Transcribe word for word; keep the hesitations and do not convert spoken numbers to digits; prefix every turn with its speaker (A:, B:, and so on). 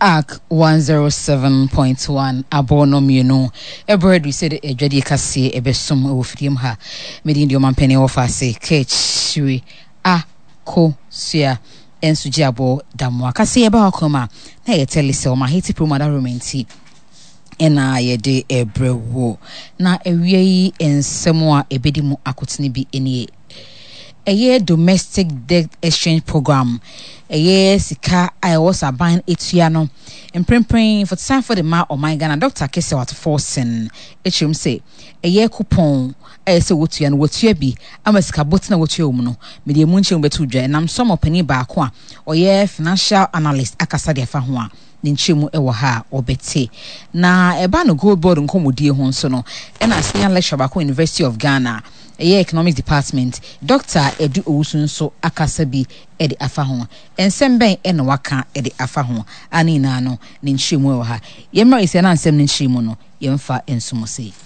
A: A C one oh seven point one abono mienu ebred we said edwade kase ebesum ewofiem ha medi ndi omampani ofase kechwe a ko sia ensuji abo damwa kase eba akoma na yetelise o ma hiti promada romenti ena yede ebrewo na ewie yi ensemo a ebedi mu akotene bi enie eye domestic debt exchange program eye sika I was a buying etua no emprempren for time for the ma o my Ghana Doctor Kese wat forcing echum say eye coupon eye se wotua no wotua bi amasika botina wotua mu no me de mu nche mbetu dwa nam som opani ba ko a oye financial analyst akasa de afa ho a ninchemu ewo ha obete na eba no gold board nkomodie ho nso no ena senior lecturer ba ko University of Ghana eye economics department Doctor Edu Owusunso akasabi edi afa ho ensemben ena waka edi afa ho ani na no ninchemu ewo ha yemra ise na nsem ninchemu no yemfa ensumose